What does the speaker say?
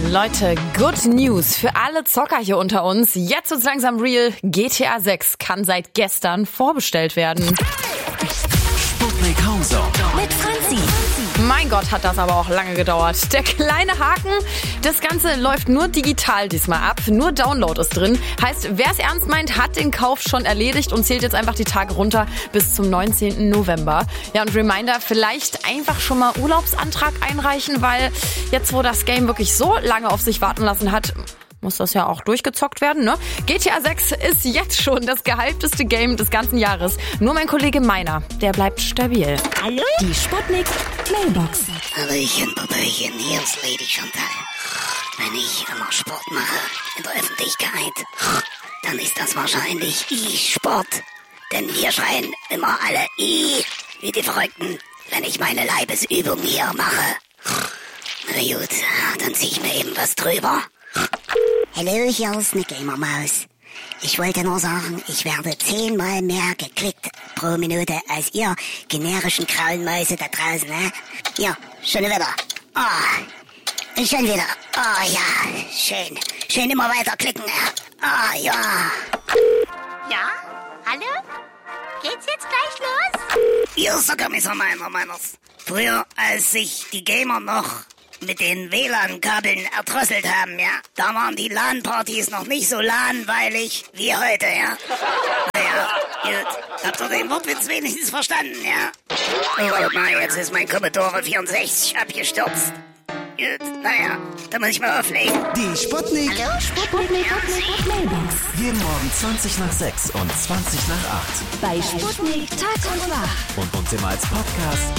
Leute, good news für alle Zocker hier unter uns. Jetzt wird's langsam real. GTA 6 kann seit gestern vorbestellt werden. Sputnik Homezone mit Franzi. Mein Gott, hat das aber auch lange gedauert. Der kleine Haken, das Ganze läuft nur digital diesmal ab. Nur Download ist drin. Heißt, wer es ernst meint, hat den Kauf schon erledigt und zählt jetzt einfach die Tage runter bis zum 19. November. Ja, und Reminder, vielleicht einfach schon mal Urlaubsantrag einreichen, weil jetzt, wo das Game wirklich so lange auf sich warten lassen hat, muss das ja auch durchgezockt werden, ne? GTA 6 ist jetzt schon das gehypteste Game des ganzen Jahres. Nur mein Kollege Meiner, der bleibt stabil. Hallo? Die Sputnik Mailbox. Hallöchen, Popöchen, hier ist Lady Chantal. Wenn ich immer Sport mache in der Öffentlichkeit, dann ist das wahrscheinlich E-Sport. Denn wir schreien immer alle I wie die Verrückten, wenn ich meine Leibesübung hier mache. Na gut, dann zieh ich mir eben was drüber. Hallo, hier ist eine Gamermaus. Ich wollte nur sagen, ich werde 10-mal mehr geklickt pro Minute als ihr generischen grauen Mäuse da draußen, ne? Ja, schon wieder. Schon wieder. Ja, schön. Schön immer weiter klicken. Ja. Ja? Hallo? Geht's jetzt gleich los? Ihr Sockermesser meiners. Früher, als sich die Gamer noch mit den WLAN-Kabeln erdrosselt haben, ja, da waren die LAN-Partys noch nicht so LAN-weilig wie heute, ja. Naja, gut. Habt ihr den Wortwitz wenigstens verstanden, ja? Oh, warte mal, jetzt ist mein Commodore 64 abgestürzt. Gut, naja, da muss ich mal auflegen. Die Sputnik. Hallo? Sputnik Mailbox. Jeden Morgen 20 nach 6 und 20 nach 8. Bei Sputnik Tag und Wach. Und uns immer als Podcast